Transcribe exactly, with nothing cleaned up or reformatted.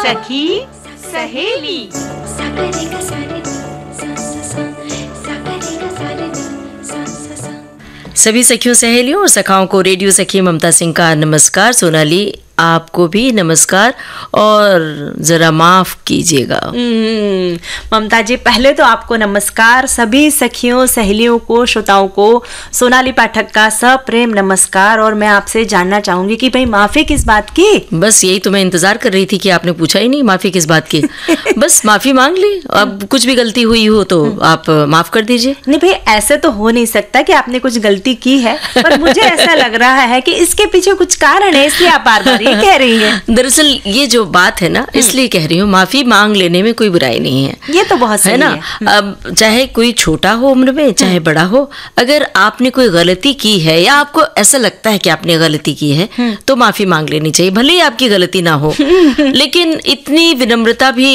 सखी सहेली। सभी सखियों सहेलियों और सखाओं को रेडियो सखी ममता सिंह का नमस्कार। सोनाली आपको भी नमस्कार और ज़रा माफ़ कीजिएगा। ममता जी, पहले तो आपको नमस्कार, सभी सखियों सहेलियों को, श्रोताओं को सोनाली पाठक का सप्रेम नमस्कार। और मैं आपसे जानना चाहूंगी कि भाई माफ़ी किस बात की? बस यही तो मैं इंतज़ार कर रही थी कि आपने पूछा ही नहीं माफ़ी किस बात की। बस माफ़ी मांग ली, अब कुछ भी गलती हुई हो तो आप माफ़ कर दीजिए। नहीं भाई, ऐसे तो हो नहीं सकता कि आपने कुछ गलती की है, पर मुझे ऐसा लग रहा है कि इसके पीछे कुछ कारण है, इसलिए आप बार बार ये कह रही हैं। दरअसल ये जो बात है ना, इसलिए कह रही हूँ, माफी मांग लेने में कोई बुराई नहीं है। ये तो बहुत सही है ना। है। अब चाहे कोई छोटा हो उम्र में, चाहे बड़ा हो, अगर आपने कोई गलती की है या आपको ऐसा लगता है कि आपने गलती की है तो माफी मांग लेनी चाहिए, भले ही आपकी गलती ना हो। लेकिन इतनी विनम्रता भी